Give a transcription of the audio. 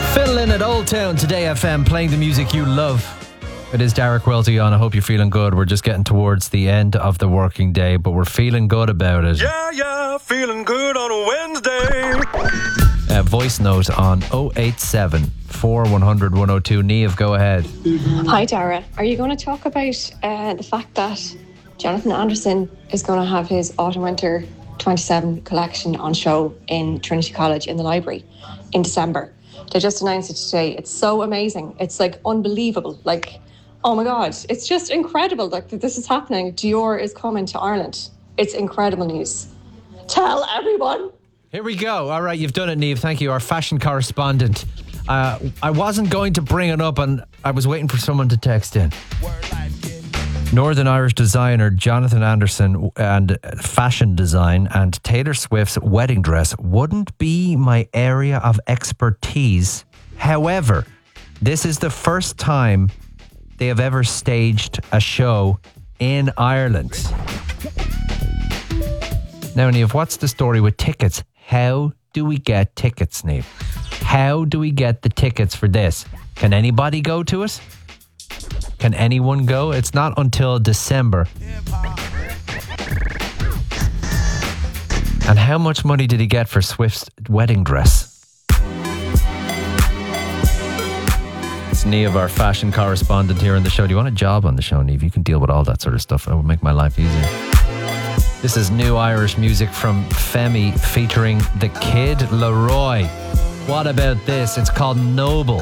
Fiddle in at Old Town Today FM, playing the music you love. It is Derek Welty on. I hope you're feeling good. We're just getting towards the end of the working day, but we're feeling good about it. Yeah, feeling good on a Wednesday. Voice note on 087 4100 102. Niamh, go ahead. Hi, Dara. Are you going to talk about the fact that Jonathan Anderson is going to have his Autumn-Winter 27 collection on show in Trinity College in the library in December? They just announced it today. It's so amazing. It's like unbelievable. Like, oh my God, it's just incredible that this is happening. Dior is coming to Ireland. It's incredible news. Tell everyone. Here we go. All right, you've done it, Niamh. Thank you. Our fashion correspondent. I wasn't going to bring it up, and I was waiting for someone to text in. Northern Irish designer Jonathan Anderson and fashion design and Taylor Swift's wedding dress wouldn't be my area of expertise. However, this is the first time they have ever staged a show in Ireland. Now, Niamh, what's the story with tickets? How do we get tickets, Niamh? How do we get the tickets for this? Can anybody go to it? Can anyone go? It's not until December. And how much money did he get for Swift's wedding dress? It's Niamh, our fashion correspondent here on the show. Do you want a job on the show, Niamh? You can deal with all that sort of stuff. It would make my life easier. This is new Irish music from Femi featuring the Kid Laroi. What about this? It's called Noble.